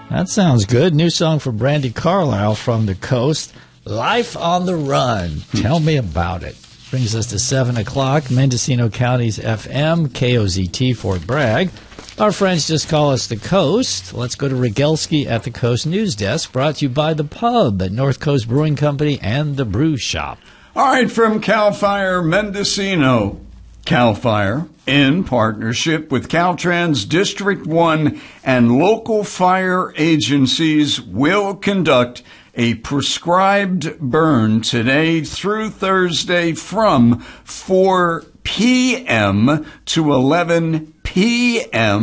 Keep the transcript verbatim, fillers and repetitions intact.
That sounds good. New song for Brandy Carlisle from the coast. Life on the Run. Tell me about it. Brings us to seven o'clock. Mendocino County's F M, K O Z T, Fort Bragg. Our friends just call us the Coast. Let's go to Rogelski at the Coast News Desk, brought to you by the Pub at North Coast Brewing Company and the Brew Shop. All right, from CAL FIRE Mendocino. CAL FIRE, in partnership with Caltrans District one and local fire agencies, will conduct a prescribed burn today through Thursday from four p.m. to eleven p.m.